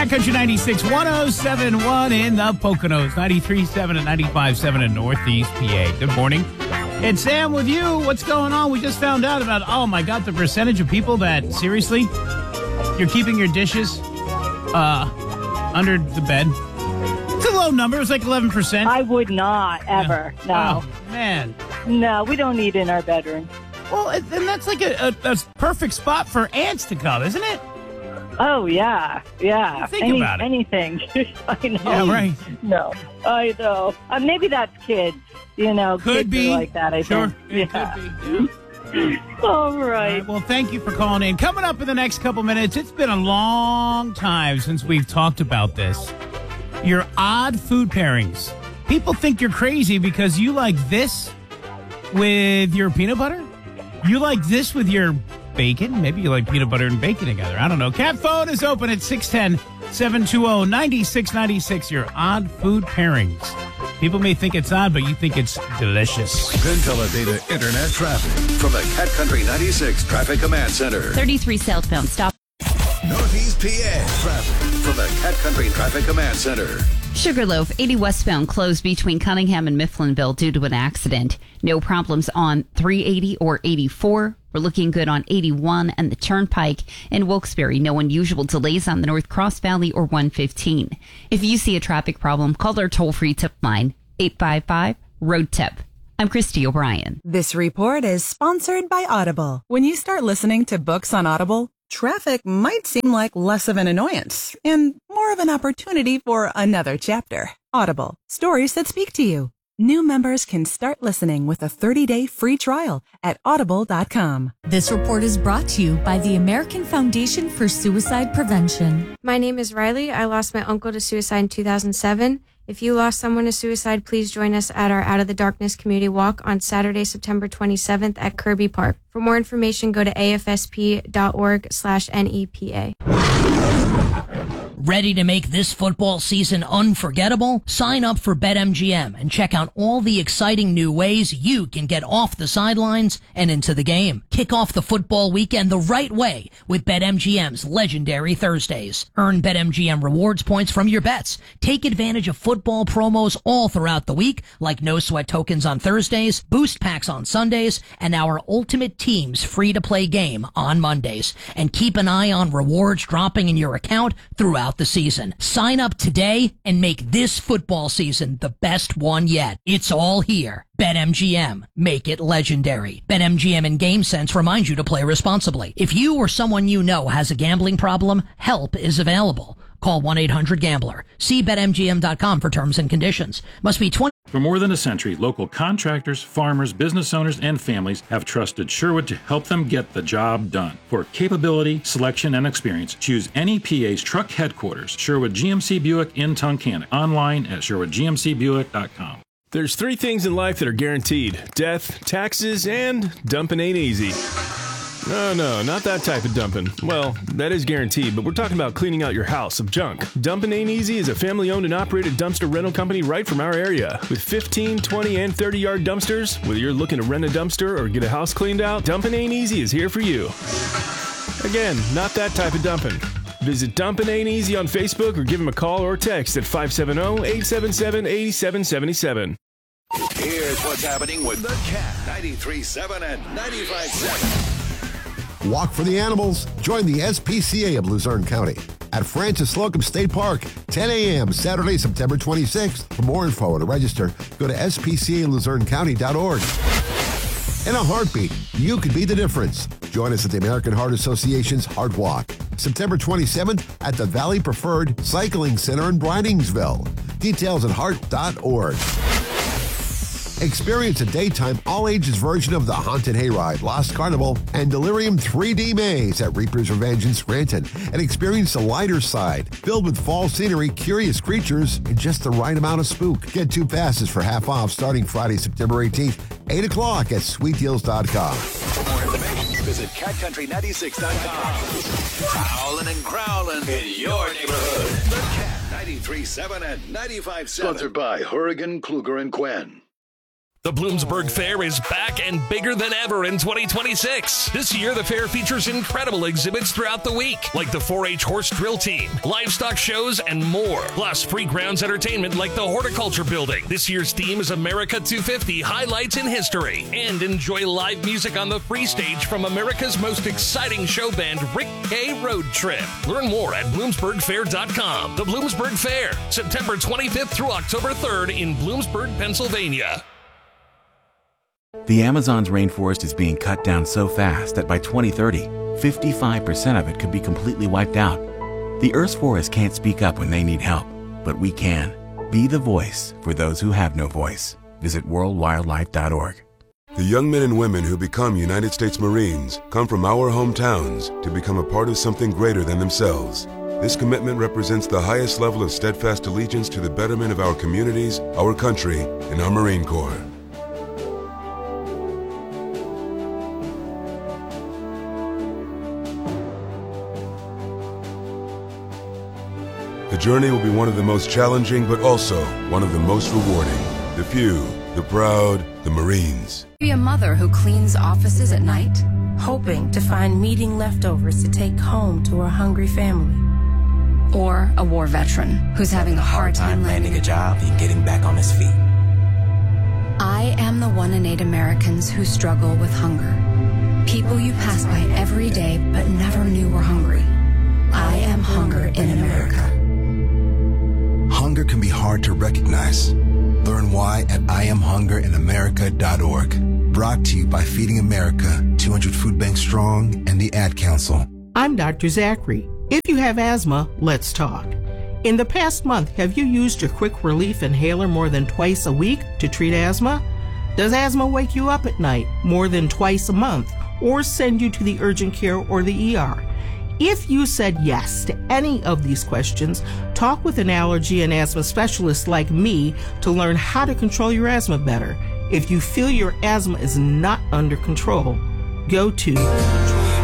Cat Country 96, 107.1 in the Poconos, 93.7 and 95.7 in Northeast PA. Good morning. It's Sam with you. What's going on? We just found out about, oh my God, the percentage of people that, seriously, you're keeping your dishes under the bed. It's a low number. It's like 11%. I would not, ever. Yeah. No. Oh, man. No, we don't eat in our bedroom. Well, and that's like a perfect spot for ants to come, isn't it? Oh, yeah. Yeah. Think about it. Anything. I know. Yeah, right. No, I know. Maybe that's kids. You know, Could kids be. are like that, I Sure. think. It Yeah. could be. Yeah. All right. Well, thank you for calling in. Coming up in the next couple minutes, it's been a long time since we've talked about this. Your odd food pairings. People think you're crazy because you like this with your peanut butter. You like this with your bacon. Maybe you like peanut butter and bacon together. I don't know. Cat phone is open at 610-720-9696. Your odd food pairings. People may think it's odd, but you think it's delicious. Pinteladata Internet traffic from the Cat Country 96 Traffic Command Center. 33 southbound stop. Northeast PA traffic from the Cat Country Traffic Command Center. Sugarloaf, 80 westbound closed between Cunningham and Mifflinville due to an accident. No problems on 380 or 84. We're looking good on 81 and the Turnpike. In Wilkes-Barre, no unusual delays on the North Cross Valley or 115. If you see a traffic problem, call our toll-free tip line, 855-ROAD-TIP. I'm Christy O'Brien. This report is sponsored by Audible. When you start listening to books on Audible, traffic might seem like less of an annoyance and more of an opportunity for another chapter. Audible, stories that speak to you. New members can start listening with a 30-day free trial at audible.com. This report is brought to you by the American Foundation for Suicide Prevention. My name is Riley. I lost my uncle to suicide in 2007. If you lost someone to suicide, please join us at our Out of the Darkness Community Walk on Saturday, September 27th at Kirby Park. For more information, go to afsp.org/NEPA. Ready to make this football season unforgettable? Sign up for BetMGM and check out all the exciting new ways you can get off the sidelines and into the game. Kick off the football weekend the right way with BetMGM's legendary Thursdays. Earn BetMGM rewards points from your bets. Take advantage of football promos all throughout the week, like no sweat tokens on Thursdays, boost packs on Sundays, and our Ultimate Teams free-to-play game on Mondays. And keep an eye on rewards dropping in your account throughout the season. Sign up today and make this football season the best one yet. It's all here. BetMGM. Make it legendary. BetMGM and GameSense remind you to play responsibly. If you or someone you know has a gambling problem, help is available. Call 1-800-GAMBLER. See BetMGM.com for terms and conditions. Must be 20. For more than a century, local contractors, farmers, business owners, and families have trusted Sherwood to help them get the job done. For capability, selection, and experience, choose NEPA's truck headquarters, Sherwood GMC Buick in Tunkhannock. Online at SherwoodGMCBuick.com. There's three things in life that are guaranteed: death, taxes, and dumping ain't easy. No, not that type of dumping. Well, that is guaranteed, but we're talking about cleaning out your house of junk. Dumpin' Ain't Easy is a family-owned and operated dumpster rental company right from our area. With 15, 20, and 30-yard dumpsters, whether you're looking to rent a dumpster or get a house cleaned out, Dumpin' Ain't Easy is here for you. Again, not that type of dumping. Visit Dumpin' Ain't Easy on Facebook or give them a call or text at 570-877-8777. Here's what's happening with the Cat 93.7 and 95.7. Walk for the animals. Join the SPCA of Luzerne County at Francis Slocum State Park, 10 a.m. Saturday, September 26th. For more info and to register, go to spcaluzernecounty.org. In a heartbeat, you could be the difference. Join us at the American Heart Association's Heart Walk, September 27th at the Valley Preferred Cycling Center in Briningsville. Details at heart.org. Experience a daytime, all-ages version of the Haunted Hayride, Lost Carnival, and Delirium 3D Maze at Reaper's Revenge in Scranton, and experience the lighter side, filled with fall scenery, curious creatures, and just the right amount of spook. Get 2 passes for half off starting Friday, September 18th, 8 o'clock at sweetdeals.com. For more information, visit CatCountry96.com. Prowling and growling in your neighborhood. The Cat 93.7 and 95.7. Sponsored by Horrigan, Kluger, and Quinn. The Bloomsburg Fair is back and bigger than ever in 2026. This year, the fair features incredible exhibits throughout the week, like the 4-H horse drill team, livestock shows, and more. Plus, free grounds entertainment like the Horticulture Building. This year's theme is America 250, Highlights in History. And enjoy live music on the free stage from America's most exciting show band, Rick K. Road Trip. Learn more at BloomsburgFair.com. The Bloomsburg Fair, September 25th through October 3rd in Bloomsburg, Pennsylvania. The Amazon's rainforest is being cut down so fast that by 2030, 55% of it could be completely wiped out. The Earth's forests can't speak up when they need help, but we can. Be the voice for those who have no voice. Visit worldwildlife.org. The young men and women who become United States Marines come from our hometowns to become a part of something greater than themselves. This commitment represents the highest level of steadfast allegiance to the betterment of our communities, our country, and our Marine Corps. The journey will be one of the most challenging, but also one of the most rewarding. The few, the proud, the Marines. Be a mother who cleans offices at night, hoping to find meeting leftovers to take home to her hungry family. Or a war veteran who's having a hard time landing a job and getting back on his feet. I am the 1 in 8 Americans who struggle with hunger. People you pass by every day but never knew were hungry. I am hunger in America. Hunger can be hard to recognize. Learn why at IamHungerInAmerica.org. Brought to you by Feeding America, 200 Food Banks Strong, and the Ad Council. I'm Dr. Zachary. If you have asthma, let's talk. In the past month, have you used your quick relief inhaler more than twice a week to treat asthma? Does asthma wake you up at night more than twice a month or send you to the urgent care or the ER? If you said yes to any of these questions, talk with an allergy and asthma specialist like me to learn how to control your asthma better. If you feel your asthma is not under control, go to